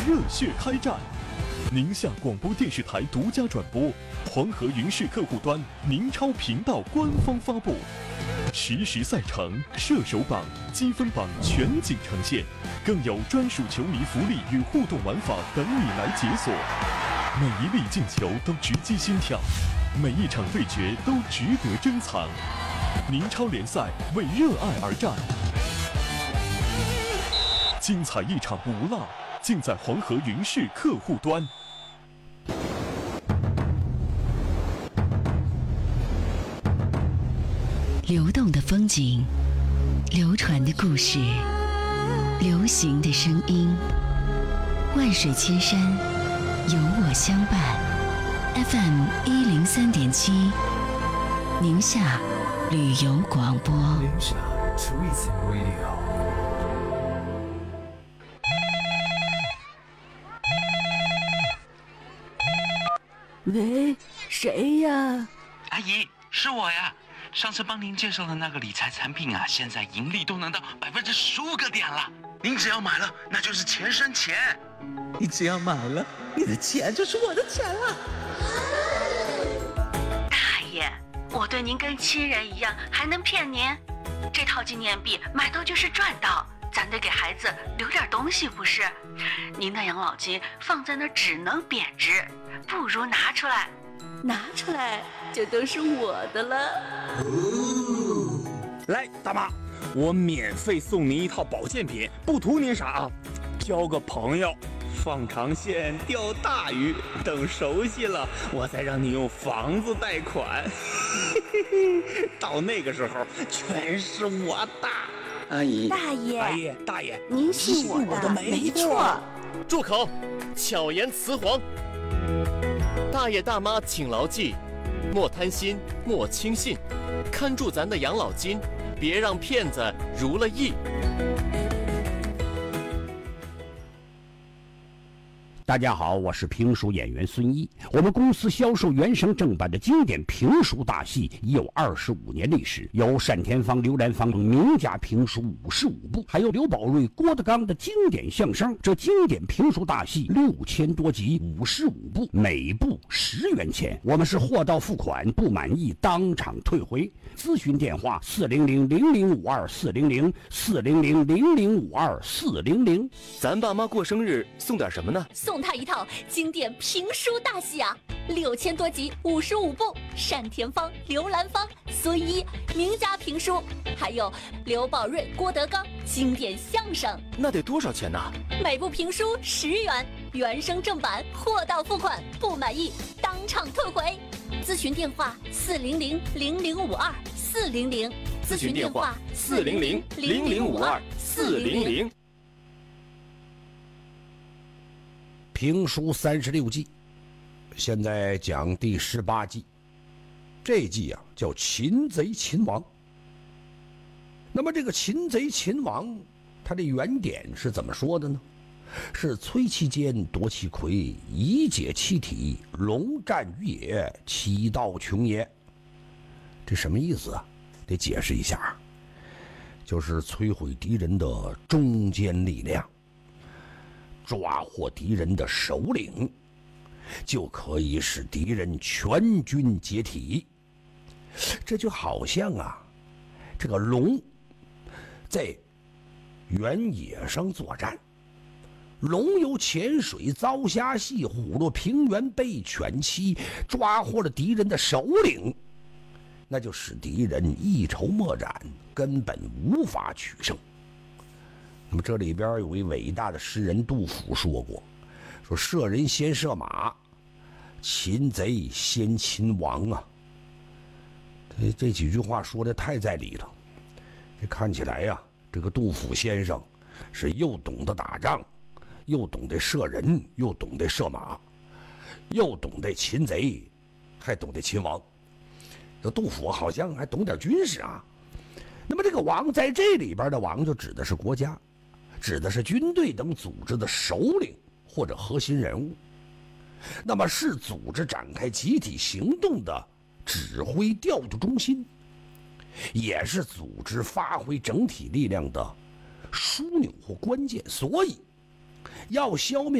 热血开战。宁夏广播电视台独家转播，黄河云视客户端宁超频道官方发布，实时赛程、射手榜、积分榜全景呈现，更有专属球迷福利与互动玩法等你来解锁。每一粒进球都直击心跳，每一场对决都值得珍藏。宁超联赛为热爱而战，精彩一场不落，尽在黄河云视客户端。 流动的风景，流传的故事，流行的声音，万水千山，有我相伴。FM 103.7，宁夏旅游广播。 宁夏 Tourism Radio。 喂，谁呀？ 阿姨，是我呀。上次帮您介绍的那个理财产品啊，现在盈利都能到15%个点了。您只要买了，那就是钱生钱。 你只要买了，你的钱就是我的钱了。 大爷，我对您跟亲人一样，还能骗您？这套纪念币买到就是赚到，咱得给孩子留点东西不是？您的养老金放在那儿只能贬值，不如拿出来。 拿出来就都是我的了。 来，大妈，我免费送您一套保健品，不图您啥啊，交个朋友，放长线钓大鱼，等熟悉了，我再让你用房子贷款。到那个时候，全是我的。 阿姨， 大爷， 阿姨，大爷， 您信我的，没错。 住口！巧言辞黄。大爷大妈请牢记，莫贪心，莫轻信，看住咱的养老金，别让骗子如了意。 大家好，我是评书演员孙一。我们公司销售原声正版的经典评书大戏已有25年历史，有单田芳、刘兰芳等名家评书55部，还有刘宝瑞、郭德纲的经典相声。这经典评书大戏6000多集，55部，每部10元钱。我们是货到付款，不满意当场退回。咨询电话400-0052-400，400-0052-400。 咱爸妈过生日送点什么呢？ 送他一套经典评书大戏啊，6000多集，55部，单田芳、刘兰芳、孙一名家评书，还有刘宝瑞、郭德纲经典相声。 那得多少钱呢？ 每部评书10元，原声正版，货到付款，不满意当场退回。咨询电话400-0052-400， 咨询电话400-0052-400。 评书36季，现在讲第18季。这季啊叫擒贼擒王。那么这个擒贼擒王，它的原点是怎么说的呢？是崔其坚夺其魁，以解其体，龙战于野，其道穷也。这什么意思啊？得解释一下，就是摧毁敌人的中坚力量，抓获敌人的首领，就可以使敌人全军解体。这就好像啊，这个龙在原野上作战，龙游浅水遭虾戏，虎落平原被犬欺，抓获了敌人的首领，那就使敌人一筹莫展，根本无法取胜。那么这里边有位伟大的诗人杜甫说过，说射人先射马，擒贼先擒王啊。这几句话说的太在理了。这看起来呀，这个杜甫先生是又懂得打仗，又懂得射人，又懂得射马，又懂得擒贼，还懂得擒王。这杜甫好像还懂点军事啊。那么这个王在这里边的王就指的是国家，指的是军队等组织的首领或者核心人物，那么是组织展开集体行动的指挥调度中心，也是组织发挥整体力量的枢纽或关键。所以要消灭